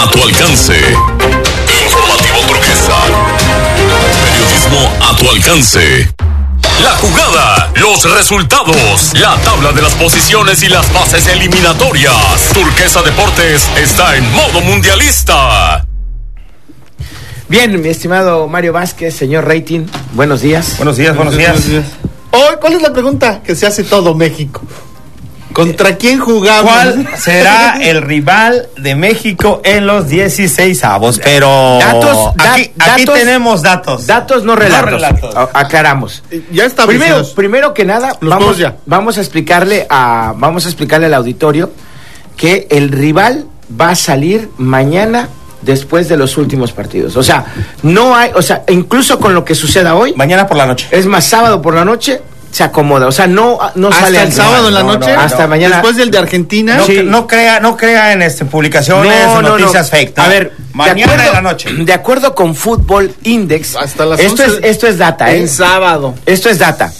a tu alcance. Informativo Turquesa. Periodismo a tu alcance. La jugada, los resultados, la tabla de las posiciones y las bases eliminatorias. Turquesa Deportes está en modo mundialista. Bien, mi estimado Mario Vázquez, señor Rating, buenos días. Buenos días. Hoy, ¿cuál es la pregunta que se hace todo México? ¿Contra quién jugamos? ¿Cuál será el rival de México en los 16avos? Pero aquí tenemos datos. Datos, no relatos. Aclaramos. Ya está. Primero que nada, vamos a explicarle al auditorio que el rival va a salir mañana después de los últimos partidos. O sea, incluso con lo que suceda hoy, mañana por la noche. Es más, sábado por la noche se acomoda, o sea, no sale hasta el sábado en la noche, hasta mañana. Después del de Argentina. No crea en publicaciones o noticias fake. A ver, mañana en la noche. De acuerdo con Football Index, hasta las esto es data, en sábado. Esto es data.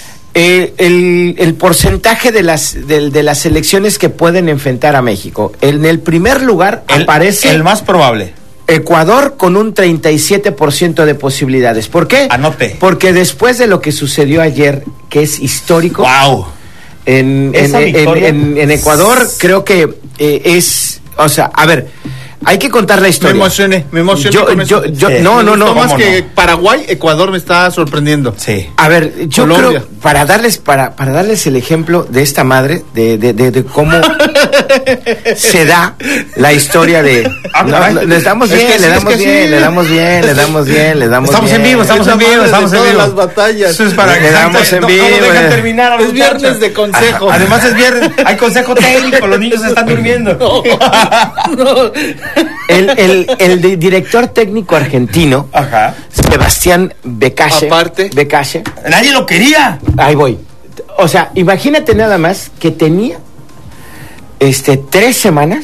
El porcentaje de las selecciones que pueden enfrentar a México. En el primer lugar aparece el más probable. Ecuador con un 37% de posibilidades. ¿Por qué? Anote. Porque después de lo que sucedió ayer, que es histórico. ¡Wow! En Ecuador creo que o sea, a ver, hay que contar la historia. Me emocioné con eso. No. Más que Paraguay, Ecuador me está sorprendiendo. Sí. A ver, yo Colombia. creo, para darles el ejemplo de esta madre, de cómo se da la historia de... le damos bien. Estamos en vivo. Las batallas. Eso es para que damos en vivo. No dejan terminar a los Es viernes muchachos. de consejo. Además es viernes, hay consejo técnico, los niños están durmiendo. No. El director técnico argentino, Sebastián Becasche. Nadie lo quería. Ahí voy. O sea, imagínate nada más que tenía 3 semanas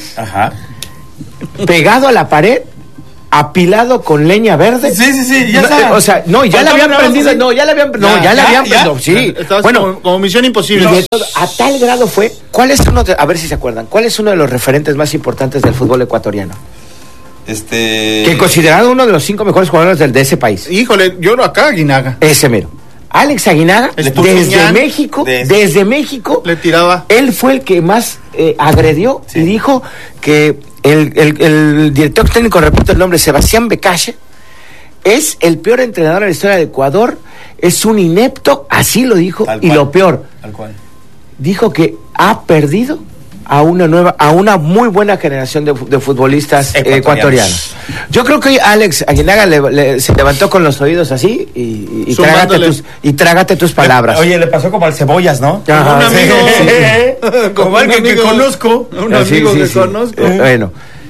pegado a la pared, apilado con leña verde. Sí, ya sabes. O sea, ya le habían prendido. Sí. Bueno, como Misión Imposible. A tal grado fue. A ver si se acuerdan, ¿cuál es uno de los referentes más importantes del fútbol ecuatoriano? Que considerado uno de los 5 mejores jugadores de ese país. Híjole, yo acá Aguinaga. Ese mero. Alex Aguinaga, desde México, le tiraba. Él fue el que más agredió y dijo que el director técnico, repito el nombre, Sebastián Becasche, es el peor entrenador de la historia de Ecuador, es un inepto, así lo dijo, y lo peor, dijo que ha perdido a una muy buena generación de futbolistas ecuatorianos. Yo creo que Alex Aguinaga se levantó con los oídos así y trágate tus palabras. Oye, le pasó como al Cebollas, ¿no? Ajá, un amigo. Como alguien que conozco. Un amigo que conozco. Bueno.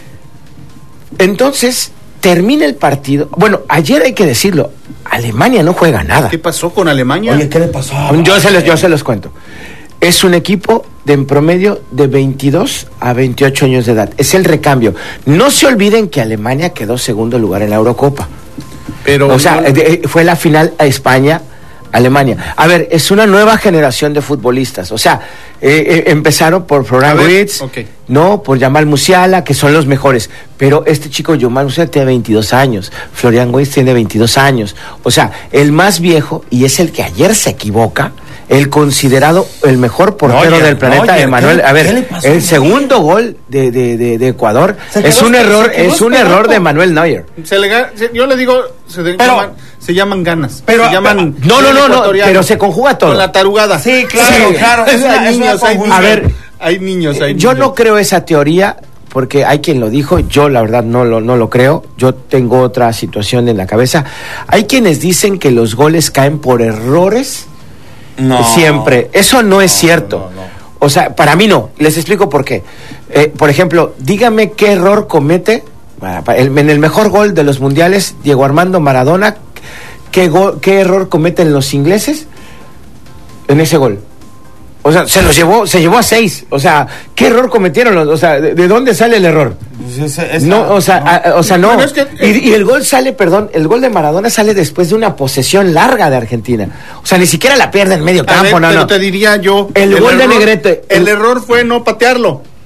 Entonces, termina el partido. Bueno, ayer hay que decirlo, Alemania no juega nada. ¿Qué pasó con Alemania? Oye, ¿qué le pasó? Yo se los cuento. Es un equipo en promedio de 22 a 28 años de edad. Es el recambio. No se olviden que Alemania quedó segundo lugar en la Eurocopa. Pero fue la final a España-Alemania. A ver, es una nueva generación de futbolistas. O sea, empezaron por Florian Wirtz, por Jamal Musiala, que son los mejores. Pero este chico, Jamal Musiala, tiene 22 años. Florian Wirtz tiene 22 años. O sea, el más viejo, y es el que ayer se equivoca, el considerado el mejor portero del planeta, Emanuel. A ver, el segundo gol de Ecuador es un error de Manuel Neuer. Yo le digo, se llaman ganas. Pero pero se conjuga todo. Con la tarugada. Sí, claro. A ver, hay niños. Yo no creo esa teoría, porque hay quien lo dijo, yo la verdad no lo creo, yo tengo otra situación en la cabeza. Hay quienes dicen que los goles caen por errores. Siempre. Eso no es cierto. No. O sea, para mí no. Les explico por qué. Por ejemplo, dígame qué error comete en el mejor gol de los mundiales, Diego Armando Maradona. ¿Qué error cometen los ingleses en ese gol? O sea, se llevó a 6. O sea, ¿qué error cometieron? O sea, ¿de dónde sale el error? No. Bueno, es que, y el gol sale, el gol de Maradona sale después de una posesión larga de Argentina. O sea, ni siquiera la pierde en medio campo, pero te diría yo, el gol de Negrete. El error fue no patearlo.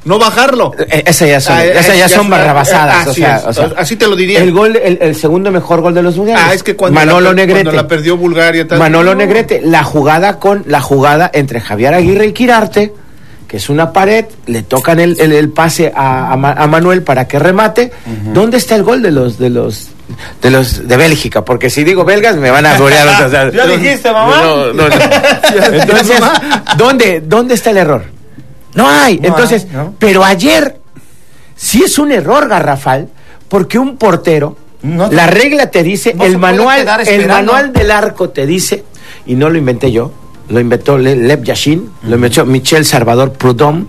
no bajarlo. Esas ya son barrabasadas. Así te lo diría. El gol, el segundo mejor gol de los mundiales. Es que cuando la perdió Bulgaria. Manolo Negrete, la jugada entre Javier Aguirre y Quirarte, que es una pared, le tocan el pase a Manuel para que remate. Uh-huh. ¿Dónde está el gol de los de Bélgica? Porque si digo belgas me van a golear. ¿Ya dijiste, mamá? No. Entonces, ¿dónde está el error? No hay. Entonces, pero ayer sí es un error garrafal, porque un portero, la regla te dice, el manual del arco te dice, y no lo inventé yo, lo inventó Lev Yashin, lo inventó Michel Salvador Prudhomme,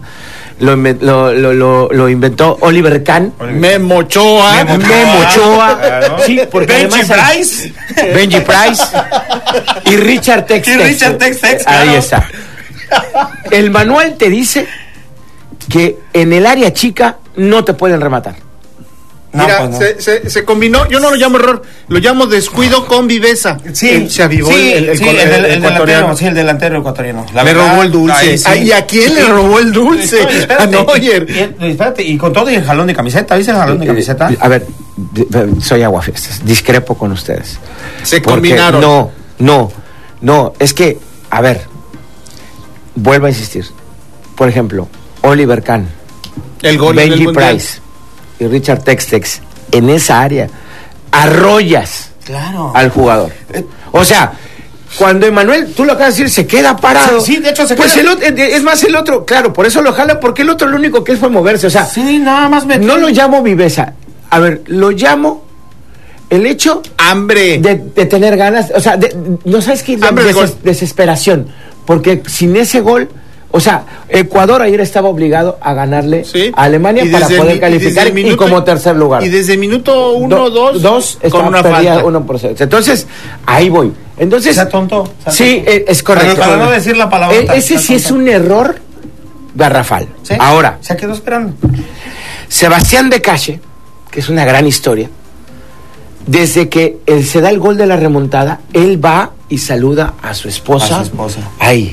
lo inventó Oliver Kahn, Memo Ochoa, sí, porque Benji Price y Richard Tex. Ahí está. El manual te dice que en el área chica no te pueden rematar. Mira, se combinó, yo no lo llamo error, lo llamo descuido con viveza. Sí, se avivó el ecuatoriano. Sí, el delantero ecuatoriano. Le robó el dulce. ¿Y a quién le robó el dulce? A Neuer. Espérate, y con todo y el jalón de camiseta, ¿viste el jalón de camiseta? A ver, soy aguafiestas, discrepo con ustedes. Se combinaron. No, es que, a ver, vuelvo a insistir. Por ejemplo, Oliver Kahn, el gol Benji Price y Richard Tex en esa área arrollas al jugador. O sea, cuando Emanuel, tú lo acabas de decir, se queda parado. Sí, de hecho se queda. Es más, el otro, claro, por eso lo jala, porque el otro lo único que él fue moverse. O sea, sí, nada más no lo llamo viveza. A ver, lo llamo el hecho hambre de tener ganas. O sea, no sabes qué, desesperación. Porque sin ese gol, o sea, Ecuador ayer estaba obligado a ganarle a Alemania para poder calificar y como tercer lugar. Y desde minuto 1, 2 con una falta 1%. Entonces, ahí voy. Entonces, sea tonto. Sí, es correcto. Para no decir la palabra. Ese sí es un error garrafal. ¿Sí? Ahora, se quedó esperando. Sebastián Becache, que es una gran historia, desde que él se da el gol de la remontada, él va y saluda a su esposa. Ahí.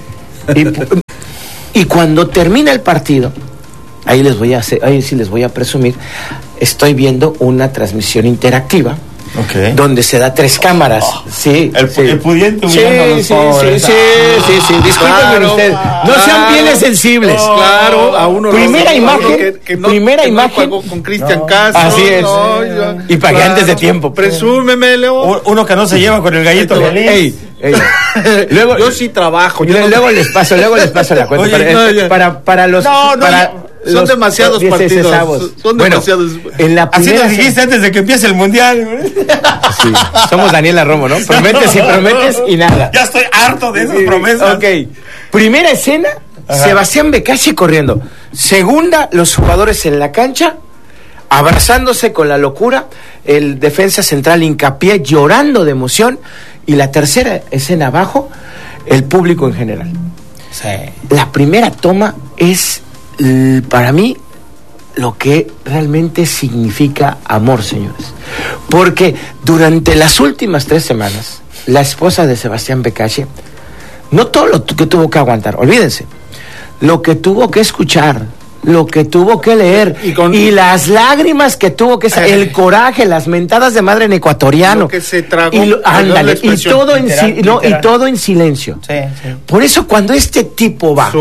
Y cuando termina el partido, ahí sí les voy a presumir, estoy viendo una transmisión interactiva. Okay. Donde se da 3 cámaras. El pudiente sí. Discúlpenme ustedes. No sean bienes sensibles. Claro, a uno. Primera imagen. Con Cristian Castro. Así es. Y pagué antes de tiempo. Presúmeme, Leo. Uno que no se lleva con el gallito feliz. Luego, yo sí trabajo. Luego les paso la cuenta. Oye, para los. Son demasiados partidos. Son demasiados. En la así lo dijiste antes de que empiece el mundial. Sí, somos Daniela Romo, ¿no? Prometes y nada. Ya estoy harto de esas promesas. Ok. Primera escena, Sebastián Becache corriendo. Segunda, los jugadores en la cancha, abrazándose con la locura. El defensa central Hincapié llorando de emoción. Y la tercera escena abajo, el público en general. Sí. La primera toma es, para mí, lo que realmente significa amor, señores. Porque durante las últimas 3 semanas, la esposa de Sebastián Becache, no todo lo que tuvo que aguantar, olvídense, lo que tuvo que escuchar, lo que tuvo que leer y las lágrimas que tuvo que el coraje, las mentadas de madre en ecuatoriano, lo que se tragó, y todo en silencio. Sí. Por eso cuando este tipo va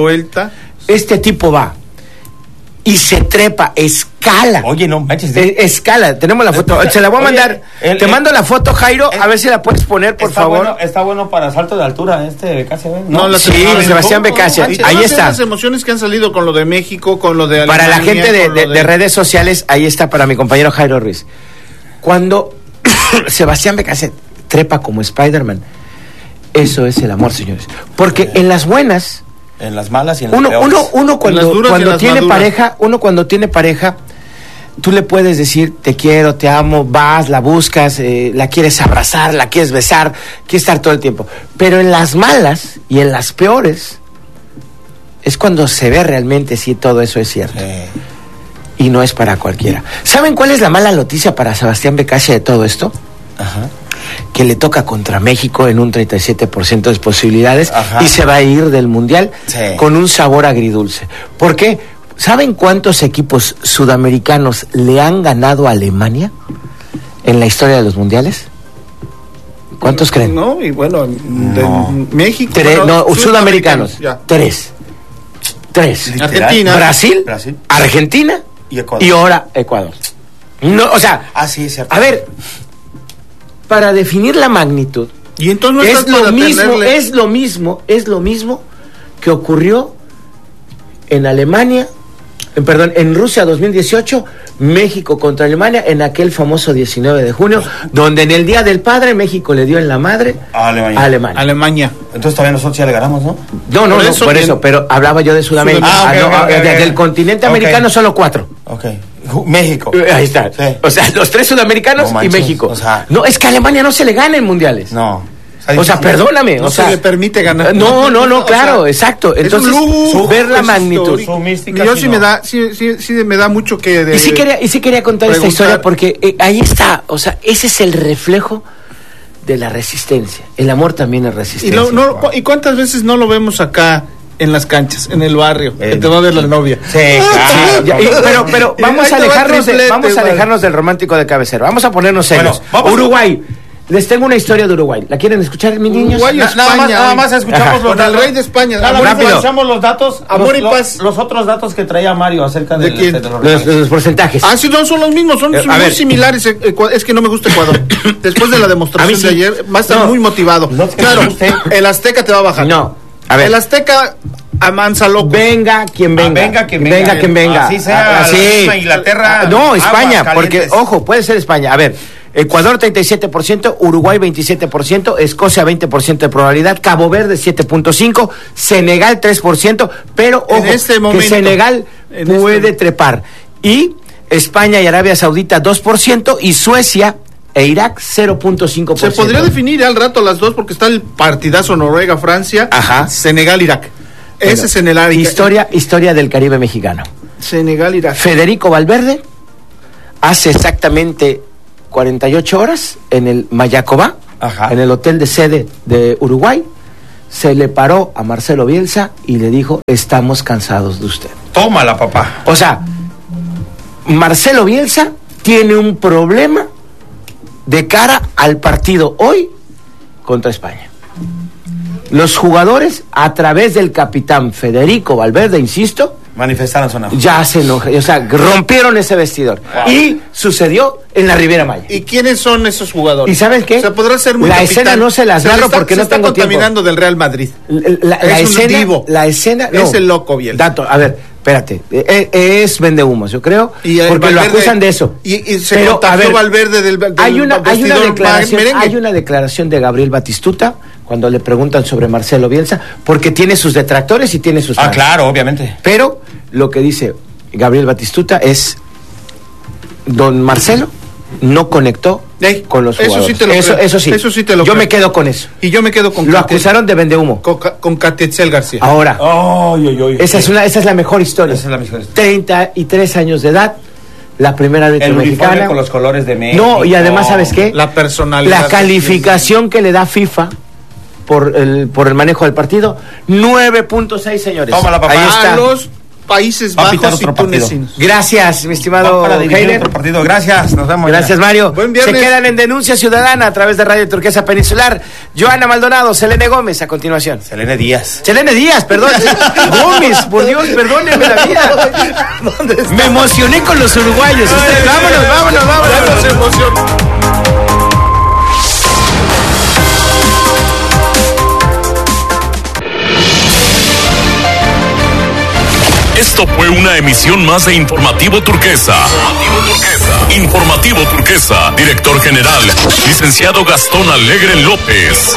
y se trepa, escala. Oye, no manches. Escala, tenemos la foto. Se la voy a mandar. Te mando la foto, Jairo, a ver si la puedes poner, por favor. Bueno, está bueno para salto de altura Becache, ¿eh? Sebastián Becache. Ahí está. Las emociones que han salido con lo de México, con lo de Alemania. Para la gente de redes sociales, ahí está para mi compañero Jairo Ruiz. Cuando Sebastián Becache trepa como Spider-Man, eso es el amor, señores. Porque en las buenas, en las malas y en las peores. Uno cuando tiene pareja, tú le puedes decir te quiero, te amo, vas, la buscas, la quieres abrazar, la quieres besar, quieres estar todo el tiempo. Pero en las malas y en las peores es cuando se ve realmente si todo eso es cierto. Y no es para cualquiera. ¿Saben cuál es la mala noticia para Sebastián Becache de todo esto? Que le toca contra México en un 37% de posibilidades y se va a ir del mundial con un sabor agridulce. ¿Por qué? ¿Saben cuántos equipos sudamericanos le han ganado a Alemania en la historia de los mundiales? ¿Cuántos creen? No, y bueno, México. Sudamericanos. Tres. Argentina. Brasil, Argentina y ahora Ecuador. No, o sea, sí, es cierto. A ver, para definir la magnitud, y entonces es lo mismo que ocurrió en en Rusia 2018, México contra Alemania en aquel famoso 19 de junio, donde en el Día del Padre México le dio en la madre a Alemania. Entonces todavía nosotros ya le ganamos, ¿no? No, por eso, pero hablaba yo de Sudamérica. Del continente americano solo 4. Okay. México. Ahí está. Sí. O sea, los 3 sudamericanos y México. O sea, no, es que a Alemania no se le gana en mundiales. No. O sea, perdóname. No se le permite ganar. No, claro, exacto. Entonces, ver la magnitud. Yo sí me da mucho que... Y sí quería contar esta historia porque ahí está. O sea, ese es el reflejo de la resistencia. El amor también es resistencia. ¿Y cuántas veces no lo vemos acá en las canchas, en el barrio, que te va a ver la novia? Sí, claro. Pero vamos a alejarnos del romántico de cabecera. Vamos a ponernos serios. Uruguay. Les tengo una historia de Uruguay. ¿La quieren escuchar, mis niños? Uruguay, España. Nada más escuchamos con el rey de España. Escuchamos los datos. Amor y paz. Los otros datos que traía Mario acerca de los porcentajes. Sí, no son los mismos, son muy similares. Es que no me gusta Ecuador. Después de la demostración de ayer, va a estar muy motivado. Claro, el Azteca te va a bajar. No. A ver. El Azteca amansa loco. Venga quien venga. Venga quien venga. Así sea. Inglaterra. No, España, porque, ojo, puede ser España. A ver. Ecuador 37%, Uruguay 27%, Escocia 20% de probabilidad, Cabo Verde 7.5%, Senegal 3%, pero ojo, que Senegal puede trepar. Y España y Arabia Saudita 2% y Suecia e Irak 0.5%. Se podría definir al rato las dos porque está el partidazo Noruega-Francia, Senegal-Irak. Ese es en el área. Historia del Caribe mexicano. Senegal-Irak. Federico Valverde hace exactamente 48 horas en el Mayacobá, en el hotel de sede de Uruguay, se le paró a Marcelo Bielsa y le dijo: estamos cansados de usted. Tómala, papá. O sea, Marcelo Bielsa tiene un problema de cara al partido hoy contra España. Los jugadores, a través del capitán Federico Valverde, insisto, manifestaron su enojo. Ya se enoja, o sea, rompieron ese vestidor. Wow. Y sucedió en la Riviera Maya. ¿Y quiénes son esos jugadores? ¿Y sabes qué? O sea, podrá ser muy la capitán. Escena no se las narro porque no tengo tiempo. Se está contaminando del Real Madrid. La escena es el loco, bien. Dato, a ver, espérate. Es vendehumos, yo creo. Porque Valverde, lo acusan de eso. Y se contagió Valverde del hay una declaración de Gabriel Batistuta cuando le preguntan sobre Marcelo Bielsa, porque tiene sus detractores y tiene sus fans. Claro, obviamente. Pero lo que dice Gabriel Batistuta es: don Marcelo no conectó con los jugadores. Eso sí te lo creo. Yo me quedo con eso. Y yo me quedo con lo acusaron de vendehumo. Con Catetzel García. Ahora, esa es la mejor historia. Esa es la mejor historia. 33 años de edad, la primera árbitro mexicana con los colores de México. No, y además, ¿sabes qué? La personalidad. La calificación que le da FIFA por el manejo del partido, 9.6, señores. Tómala, papá. Ahí está. Los Países Bajos y tunecinos. Gracias, mi estimado Heiler. Gracias, nos vemos. Gracias, Mario. Buen viernes. Se quedan en Denuncia Ciudadana a través de Radio Turquesa Peninsular. Joana Maldonado, Selene Gómez a continuación. Selene Díaz, perdón. Gómez, por Dios, perdóneme la vida. Me emocioné con los uruguayos. Vámonos. Esto fue una emisión más de Informativo Turquesa. Informativo Turquesa. Director General, licenciado Gastón Alegre López.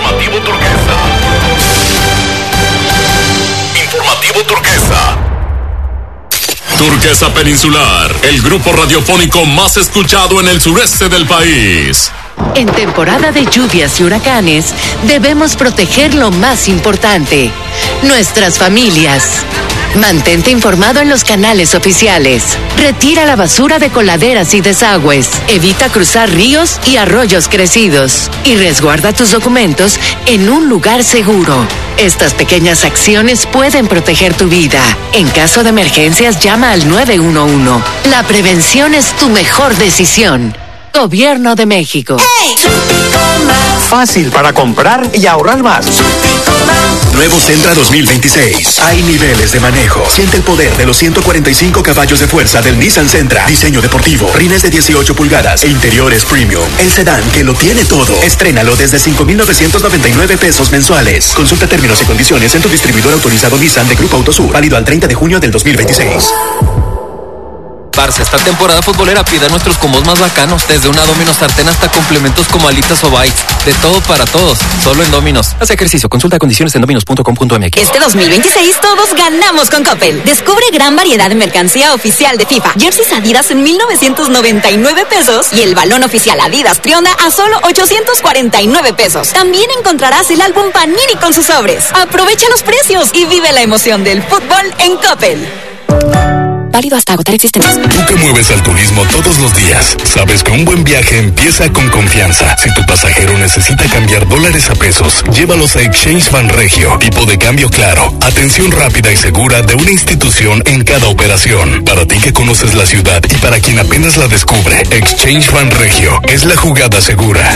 Informativo Turquesa. Turquesa Peninsular, el grupo radiofónico más escuchado en el sureste del país. En temporada de lluvias y huracanes, debemos proteger lo más importante: nuestras familias. Mantente informado en los canales oficiales. Retira la basura de coladeras y desagües. Evita cruzar ríos y arroyos crecidos. Y resguarda tus documentos en un lugar seguro. Estas pequeñas acciones pueden proteger tu vida. En caso de emergencias, llama al 911. La prevención es tu mejor decisión. Gobierno de México. ¡Hey! Fácil para comprar y ahorrar más. Nuevo Sentra 2026. Hay niveles de manejo. Siente el poder de los 145 caballos de fuerza del Nissan Sentra. Diseño deportivo, rines de 18 pulgadas e interiores premium. El sedán que lo tiene todo. Estrénalo desde 5,999 pesos mensuales. Consulta términos y condiciones en tu distribuidor autorizado Nissan de Grupo Autosur. Válido al 30 de junio del 2026. Parce, esta temporada futbolera pide nuestros combos más bacanos, desde una Domino's sartén hasta complementos como alitas o bites. De todo para todos, solo en Domino's. Haz ejercicio, consulta condiciones en dominos.com.mx. Este 2026 todos ganamos con Coppel. Descubre gran variedad de mercancía oficial de FIFA. Jerseys Adidas en 1,999 pesos y el balón oficial Adidas Trionda a solo 849 pesos. También encontrarás el álbum Panini con sus sobres. Aprovecha los precios y vive la emoción del fútbol en Coppel. Válido hasta agotar existencias. Tú que mueves al turismo todos los días, sabes que un buen viaje empieza con confianza. Si tu pasajero necesita cambiar dólares a pesos, llévalos a Exchange Banregio. Tipo de cambio claro, atención rápida y segura de una institución en cada operación. Para ti que conoces la ciudad y para quien apenas la descubre, Exchange Banregio es la jugada segura.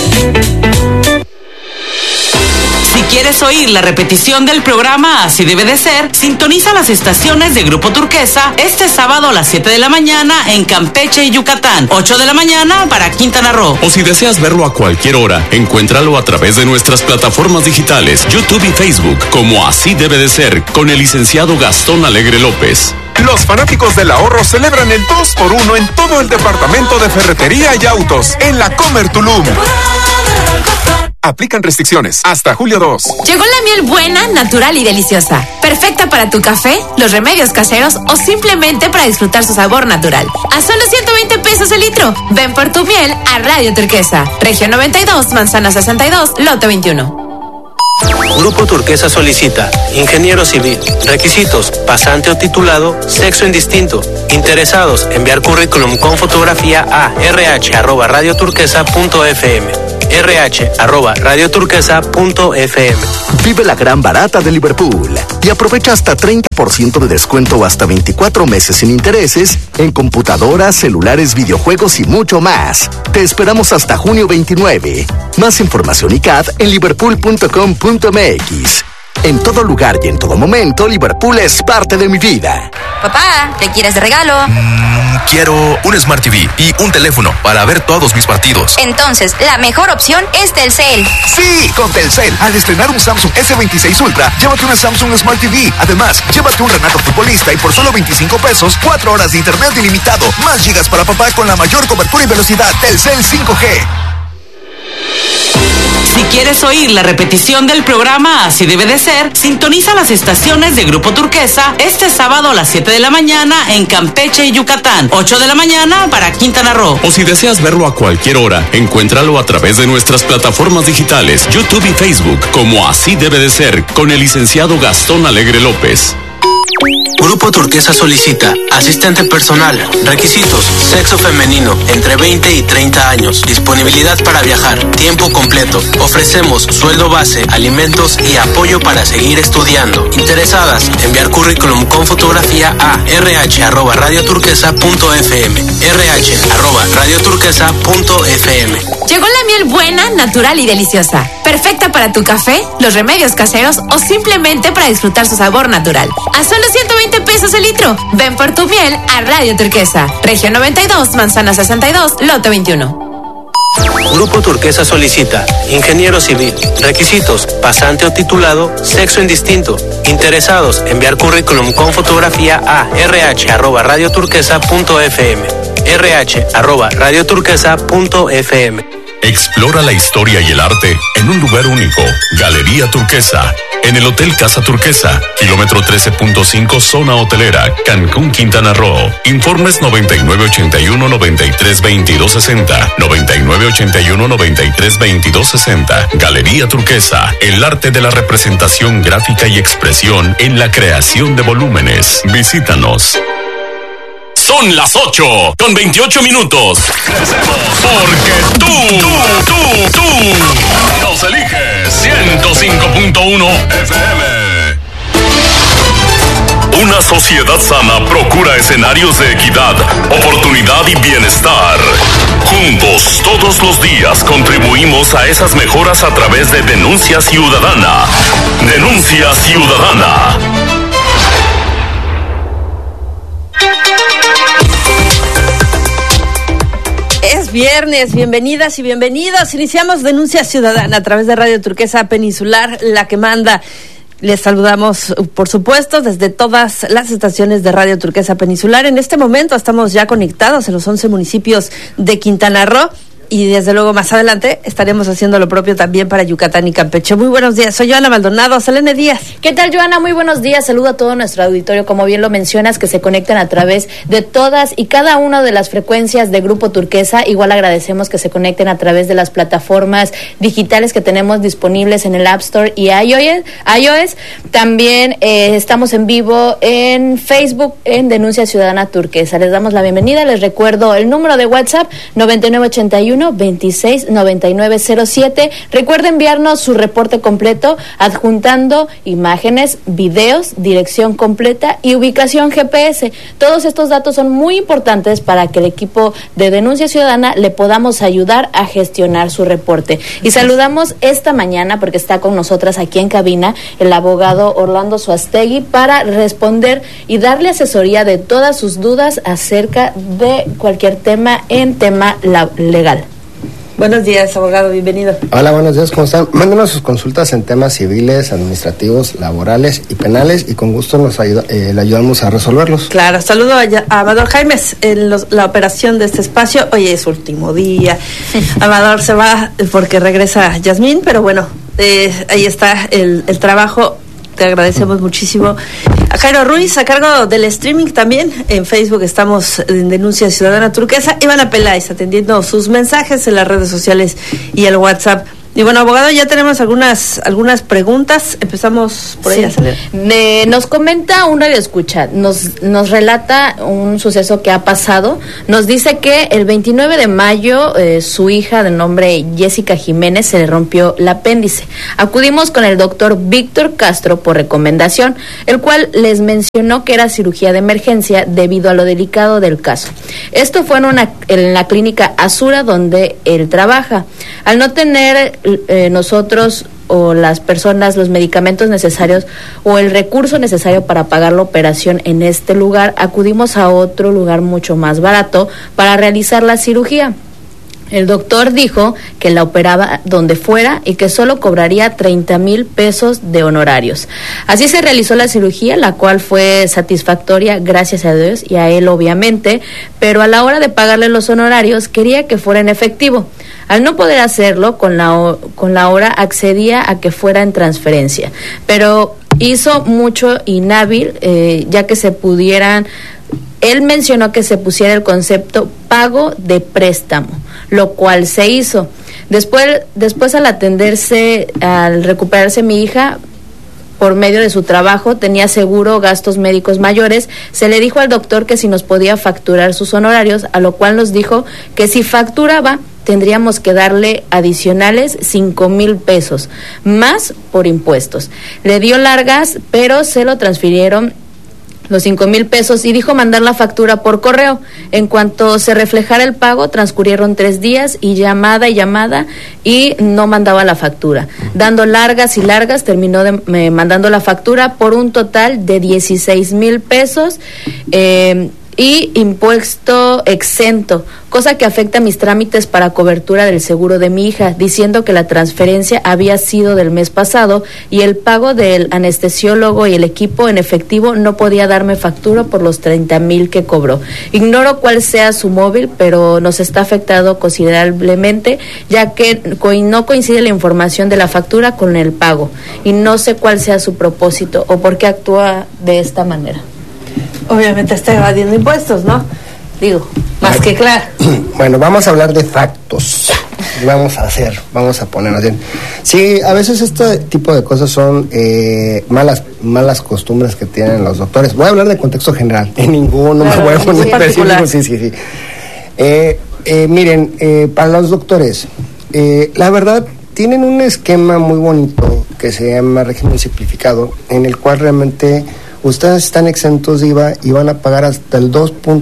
Si quieres oír la repetición del programa Así Debe de Ser, sintoniza las estaciones de Grupo Turquesa este sábado a las 7 de la mañana en Campeche y Yucatán, 8 de la mañana para Quintana Roo. O si deseas verlo a cualquier hora, encuéntralo a través de nuestras plataformas digitales, YouTube y Facebook, como Así Debe de Ser, con el licenciado Gastón Alegre López. Los fanáticos del ahorro celebran el 2x1 en todo el departamento de ferretería y autos en la Comer Tulum. Aplican restricciones hasta julio 2. Llegó la miel buena, natural y deliciosa. Perfecta para tu café, los remedios caseros o simplemente para disfrutar su sabor natural. A solo 120 pesos el litro. Ven por tu miel a Radio Turquesa. Región 92, Manzana 62, Lote 21. Grupo Turquesa solicita ingeniero civil. Requisitos: pasante o titulado, sexo indistinto. Interesados, enviar currículum con fotografía a rh@radioturquesa.fm. rh@radioturquesa.fm. Vive la gran barata de Liverpool y aprovecha hasta 30% de descuento o hasta 24 meses sin intereses en computadoras, celulares, videojuegos y mucho más. Te esperamos hasta junio 29. Más información y CAD en liverpool.com.mx. En todo lugar y en todo momento, Liverpool es parte de mi vida. Papá, ¿te quieres de regalo? Quiero un Smart TV y un teléfono para ver todos mis partidos. Entonces, la mejor opción es Telcel. ¡Sí! Con Telcel, al estrenar un Samsung S26 Ultra, llévate una Samsung Smart TV. Además, llévate un Renato Futbolista y por solo 25 pesos, 4 horas de internet ilimitado, más gigas para papá con la mayor cobertura y velocidad. Telcel 5G. Si quieres oír la repetición del programa Así Debe de Ser, sintoniza las estaciones de Grupo Turquesa este sábado a las 7 de la mañana en Campeche y Yucatán, 8 de la mañana para Quintana Roo. O si deseas verlo a cualquier hora, encuéntralo a través de nuestras plataformas digitales, YouTube y Facebook, como Así Debe de Ser, con el licenciado Gastón Alegre López. Grupo Turquesa solicita asistente personal. Requisitos: sexo femenino, entre 20 y 30 años. Disponibilidad para viajar, tiempo completo. Ofrecemos sueldo base, alimentos y apoyo para seguir estudiando. Interesadas, enviar currículum con fotografía a rh@radioturquesa.fm. rh@radioturquesa.fm. Llegó la miel buena, natural y deliciosa. Perfecta para tu café, los remedios caseros o simplemente para disfrutar su sabor natural. A solo 120 pesos el litro. Ven por tu miel a Radio Turquesa. Región 92, Manzana 62, Lote 21. Grupo Turquesa solicita ingeniero civil. Requisitos: pasante o titulado, sexo indistinto. Interesados, enviar currículum con fotografía a rh@radioturquesa.fm. rh@radioturquesa.fm. Explora la historia y el arte en un lugar único. Galería Turquesa. En el Hotel Casa Turquesa, kilómetro 13.5, zona hotelera, Cancún, Quintana Roo. Informes 9981-932260. 9981-932260. Galería Turquesa, el arte de la representación gráfica y expresión en la creación de volúmenes. Visítanos. Son las 8:28. Porque tú nos eliges 105.1 FM. Una sociedad sana procura escenarios de equidad, oportunidad y bienestar. Juntos, todos los días, contribuimos a esas mejoras a través de Denuncia Ciudadana. Denuncia Ciudadana. Es viernes, bienvenidas y bienvenidos. Iniciamos Denuncia Ciudadana a través de Radio Turquesa Peninsular, la que manda. Les saludamos, por supuesto, desde todas las estaciones de Radio Turquesa Peninsular. En este momento estamos ya conectados en los 11 municipios de Quintana Roo. Y desde luego más adelante estaremos haciendo lo propio también para Yucatán y Campeche. Muy buenos días, soy Joana Maldonado. Selene Díaz. ¿Qué tal, Joana? Muy buenos días, saludo a todo nuestro auditorio, como bien lo mencionas, que se conectan a través de todas y cada una de las frecuencias de Grupo Turquesa. Igual agradecemos que se conecten a través de las plataformas digitales que tenemos disponibles en el App Store y iOS. También estamos en vivo en Facebook en Denuncia Ciudadana Turquesa. Les damos la bienvenida, les recuerdo el número de WhatsApp 9981-269907. Recuerda enviarnos su reporte completo adjuntando imágenes, videos, dirección completa y ubicación GPS. Todos estos datos son muy importantes para que el equipo de Denuncia Ciudadana le podamos ayudar a gestionar su reporte. Y saludamos esta mañana, porque está con nosotras aquí en cabina, el abogado Orlando Suastegui para responder y darle asesoría de todas sus dudas acerca de cualquier tema en tema legal. Buenos días, abogado, bienvenido. Hola, buenos días, ¿cómo están? Mándenos sus consultas en temas civiles, administrativos, laborales y penales y con gusto le ayudamos a resolverlos. Claro, saludo a Amador Jaimes en la operación de este espacio. Hoy es último día. Amador se va porque regresa Yasmín, pero bueno, ahí está el trabajo. Te agradecemos muchísimo. A Jairo Ruiz, a cargo del streaming también. En Facebook estamos en Denuncia Ciudadana Turquesa. Ivana Peláez atendiendo sus mensajes en las redes sociales y el WhatsApp. Y bueno, abogado, ya tenemos algunas preguntas. Empezamos por ellas. Nos comenta un radioescucha, nos relata un suceso que ha pasado. Nos dice que el 29 de mayo su hija de nombre Jessica Jiménez se le rompió el apéndice. Acudimos con el doctor Víctor Castro por recomendación, el cual les mencionó que era cirugía de emergencia debido a lo delicado del caso. Esto fue en la clínica Azura donde él trabaja. Al no tener nosotros o las personas los medicamentos necesarios o el recurso necesario para pagar la operación en este lugar, acudimos a otro lugar mucho más barato para realizar la cirugía. El doctor dijo que la operaba donde fuera y que solo cobraría 30,000 pesos de honorarios. Así se realizó la cirugía, la cual fue satisfactoria, gracias a Dios y a él obviamente, pero a la hora de pagarle los honorarios quería que fuera en efectivo. Al no poder hacerlo, con la hora accedía a que fuera en transferencia, pero hizo mucho inhábil, ya que él mencionó que se pusiera el concepto pago de préstamo, lo cual se hizo. Después al recuperarse mi hija, por medio de su trabajo, tenía seguro gastos médicos mayores, se le dijo al doctor que si nos podía facturar sus honorarios, a lo cual nos dijo que si facturaba, tendríamos que darle adicionales 5,000 pesos, más por impuestos. Le dio largas, pero se lo transfirieron los 5,000 pesos y dijo mandar la factura por correo. En cuanto se reflejara el pago, transcurrieron 3 días y llamada y no mandaba la factura. Dando largas y largas, terminó mandando la factura por un total de 16,000 pesos. y impuesto exento, cosa que afecta mis trámites para cobertura del seguro de mi hija, diciendo que la transferencia había sido del mes pasado y el pago del anestesiólogo y el equipo en efectivo no podía darme factura por los 30,000 que cobró. Ignoro cuál sea su móvil, pero nos está afectando considerablemente, ya que no coincide la información de la factura con el pago y no sé cuál sea su propósito o por qué actúa de esta manera. Obviamente está evadiendo impuestos, ¿no? Digo, más que claro. Bueno, vamos a hablar de factos. Vamos a ponernos bien. Sí, a veces este tipo de cosas son malas costumbres que tienen los doctores. Voy a hablar de contexto general. En ninguno me voy a poner específico. Sí. Miren, para los doctores, la verdad, tienen un esquema muy bonito que se llama régimen simplificado, en el cual realmente ustedes están exentos de IVA y van a pagar hasta el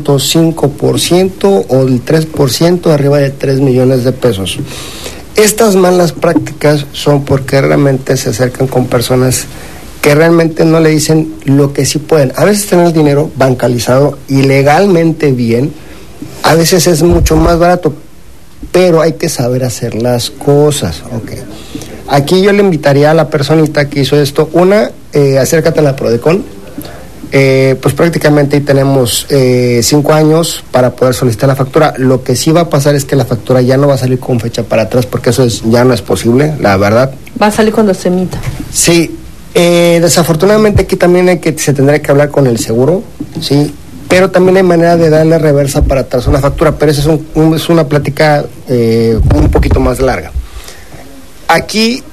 2.5% o el 3% arriba de 3 millones de pesos. Estas malas prácticas son porque realmente se acercan con personas que realmente no le dicen lo que sí pueden. A veces tener el dinero bancalizado y legalmente bien, a veces es mucho más barato, pero hay que saber hacer las cosas. Okay. Aquí yo le invitaría a la personita que hizo esto, acércate a la Prodecon. Pues prácticamente ahí tenemos 5 años para poder solicitar la factura. Lo que sí va a pasar es que la factura ya no va a salir con fecha para atrás, porque eso ya no es posible, la verdad. Va a salir cuando se emita. Sí, desafortunadamente aquí también se tendría que hablar con el seguro, sí, pero también hay manera de darle reversa para atrás una factura, pero esa es una plática un poquito más larga. Aquí,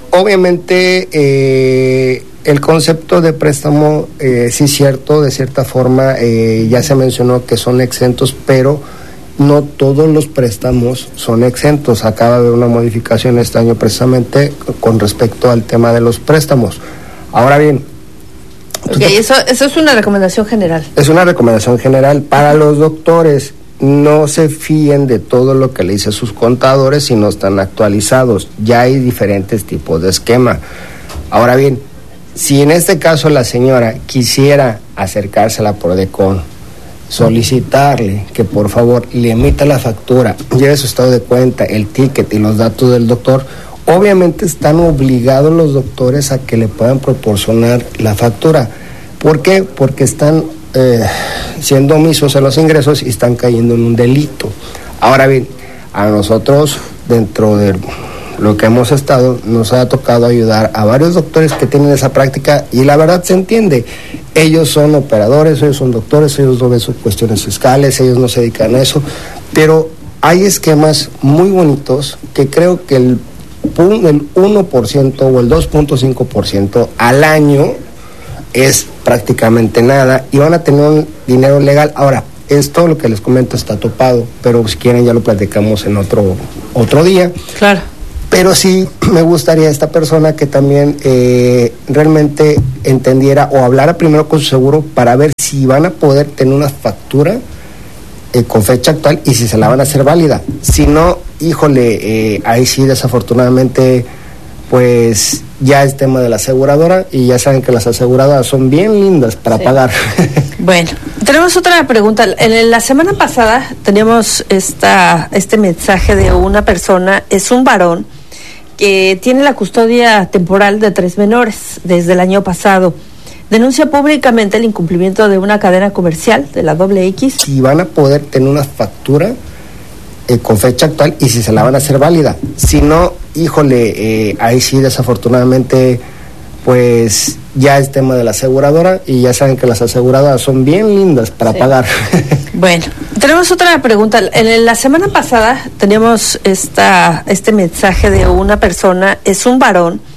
obviamente, el concepto de préstamo, sí es cierto, de cierta forma, ya se mencionó que son exentos, pero no todos los préstamos son exentos. Acaba de haber una modificación este año precisamente con respecto al tema de los préstamos. Ahora bien, eso es una recomendación general. Es una recomendación general para los doctores. No se fíen de todo lo que le dicen sus contadores si no están actualizados. Ya hay diferentes tipos de esquema. Ahora bien, si en este caso la señora quisiera acercarse a la Prodecon, solicitarle que por favor le emita la factura, lleve su estado de cuenta, el ticket y los datos del doctor, obviamente están obligados los doctores a que le puedan proporcionar la factura. ¿Por qué? Porque están siendo omisos a los ingresos y están cayendo en un delito. Ahora bien, a nosotros, dentro de lo que hemos estado, nos ha tocado ayudar a varios doctores que tienen esa práctica y la verdad se entiende. Ellos son operadores, ellos son doctores, ellos no ven sus cuestiones fiscales, ellos no se dedican a eso, pero hay esquemas muy bonitos que creo que el 1% o el 2.5% al año es prácticamente nada y van a tener un dinero legal. Ahora, esto lo que les comento está topado, pero si quieren ya lo platicamos en otro día. Claro. Pero sí me gustaría a esta persona que también realmente entendiera o hablara primero con su seguro para ver si van a poder tener una factura con fecha actual y si se la van a hacer válida. Si no, híjole, ahí sí desafortunadamente pues ya es tema de la aseguradora y ya saben que las aseguradoras son bien lindas para pagar. Bueno, tenemos otra pregunta. En la semana pasada teníamos este mensaje de una persona, es un varón que tiene la custodia temporal de 3 menores desde el año pasado. Denuncia públicamente el incumplimiento de una cadena comercial de la XX. Si van a poder tener una factura con fecha actual y si se la van a hacer válida. Si no, híjole, ahí sí desafortunadamente pues ya es tema de la aseguradora y ya saben que las aseguradoras son bien lindas para pagar. Bueno, tenemos otra pregunta. En la semana pasada teníamos este mensaje de una persona, es un varón